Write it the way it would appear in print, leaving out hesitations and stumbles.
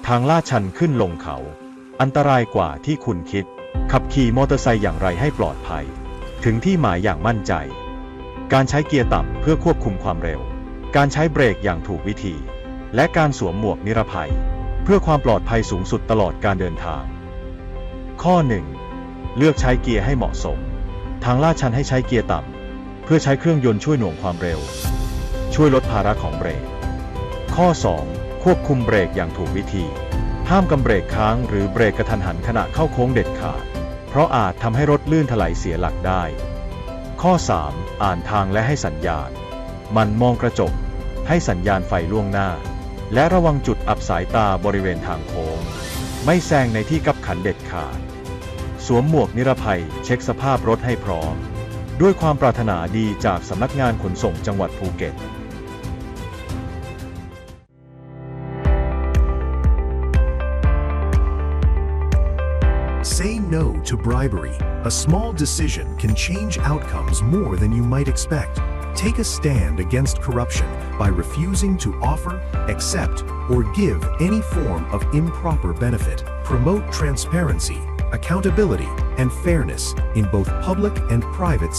ทางลาดชันขึ้นลงเขาอันตรายกว่าที่คุณคิดขับขี่มอเตอร์ไซค์อย่างไรให้ปลอดภัยถึงที่หมายอย่างมั่นใจการใช้เกียร์ต่ำเพื่อควบคุมความเร็วการใช้เบรกอย่างถูกวิธีและการสวมหมวกนิรภัยเพื่อความปลอดภัยสูงสุดตลอดการเดินทางข้อ 1. เลือกใช้เกียร์ให้เหมาะสมทางลาดชันให้ใช้เกียร์ต่ำเพื่อใช้เครื่องยนต์ช่วยหน่วงความเร็วช่วยลดภาระของเบรกข้อ 2. ควบคุมเบรกอย่างถูกวิธีห้ามกำเบรกค้างหรือเบรกกระทันหันขณะเข้าโค้งเด็ดขาดเพราะอาจทำให้รถลื่นถลายเสียหลักได้ข้อ 3. อ่านทางและให้สัญญาณมันมองกระจกให้สัญญาณไฟล่วงหน้าและระวังจุดอับสายตาบริเวณทางโค้งไม่แซงในที่คับขันเด็ดขาดสวมหมวกนิรภัยเช็คสภาพรถให้พร้อมด้วยความปรารถนาดีจากสำนักงานขนส่งจังหวัดภูเก็ต Say no to bribery. A small decision can change outcomes more than you might expect. Take a stand against corruption by refusing to offer, accept, or give any form of improper benefit. Promote transparency, accountability, and fairness in both public and private